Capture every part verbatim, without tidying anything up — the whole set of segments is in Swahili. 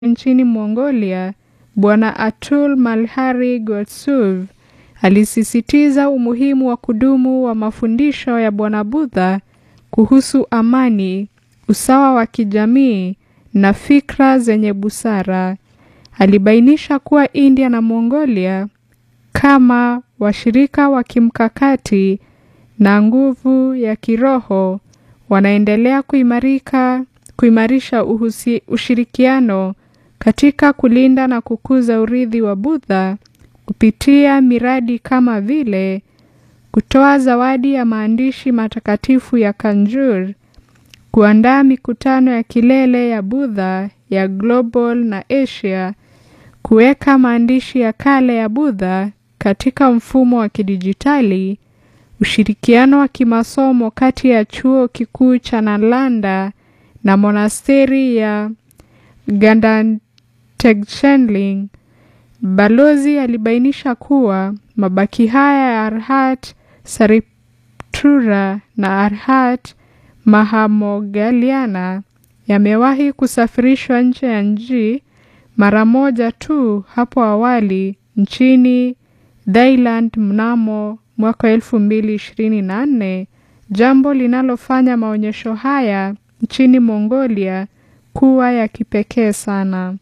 nchini Mongolia, Bwana Atul Malhari Gotsuv alisisitiza umuhimu wa kudumu wa mafundisho ya Bwana Buddha kuhusu amani, usawa wa kijamii na fikra zenye busara. Alibainisha kuwa India na Mongolia kama washirika wa kimkakati na nguvu ya kiroho wanaendelea kuimarika kuimarisha uhusi, ushirikiano katika kulinda na kukuza urithi wa Buddha kupitia miradi kama vile kutoa zawadi ya maandishi matakatifu ya Kanjur, kuandaa mikutano ya kilele ya Buddha ya Global na Asia, kuweka maandishi ya kale ya Buddha katika mfumo wa kidijitali, ushirikiano wa kimasomo kati ya chuo kikuu cha Nalanda na monasteri ya Gandhar-Tengchenling. Balozi alibainisha kuwa mabaki haya ya Arhat Sariputra na Arhat Mahamogaliana yamewahi kusafirishwa nje ya nchi mara moja tu hapo awali nchini Thailand mnamo mwaka elfu mbili ishirini na nne, jambo linalofanya maonyesho haya nchini Mongolia kuwa ya kipekee sana.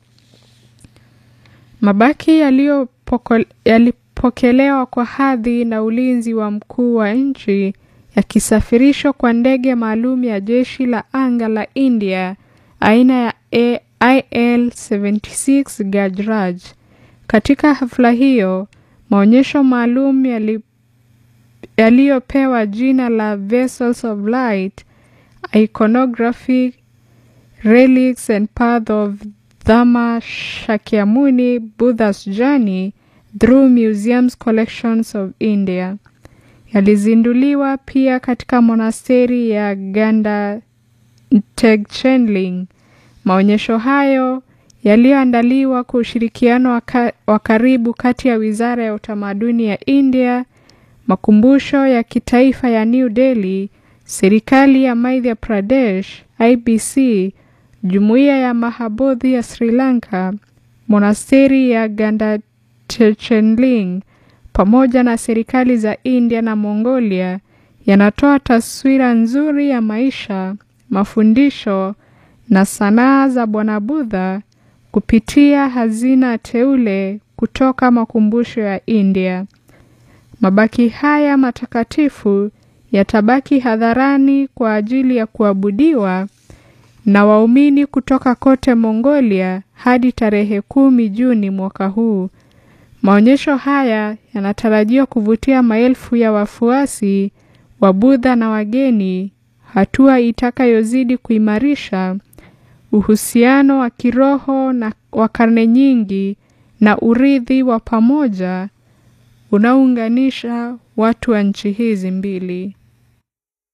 Mabaki yalipokelewa kwa hadhi na ulinzi wa mkuu wa nchi yakisafirishwa kwa ndege maalum ya jeshi la anga la India aina ya I L sabini na sita Gajraj. Katika hafla hiyo, maonyesho maalum yaliyopewa jina la Vessels of Light, Iconography, Relics and Path of Dhamma Shakyamuni Buddha's Journey Through Museums Collections of India yalizinduliwa pia katika monasteri ya Gandhar-Tengchenling. Maonyesho hayo yaliyoandaliwa kwa ushirikiano wa karibu kati ya Wizara ya Utamaduni ya India, Makumbusho ya Kitaifa ya New Delhi, Serikali ya Madhya Pradesh, I B C, Jumuiya ya Mahabodhi ya Sri Lanka, monasteri ya Gandhar-Tengchenling pamoja na serikali za India na Mongolia yanatoa taswira nzuri ya maisha, mafundisho na sanaa za Bwana Buddha kupitia hazina teule kutoka makumbusho ya India. Mabaki haya matakatifu yatabaki hadharani kwa ajili ya kuabudiwa na waumini kutoka kote Mongolia hadi tarehe kumi Juni mwaka huu. Maonyesho haya yanatarajiwa kuvutia maelfu ya wafuasi wa Buddha na wageni, hatua itakayozidi kuimarisha uhusiano wa kiroho na wa karne nyingi na urithi wa pamoja unaounganisha watu wa nchi hizi mbili.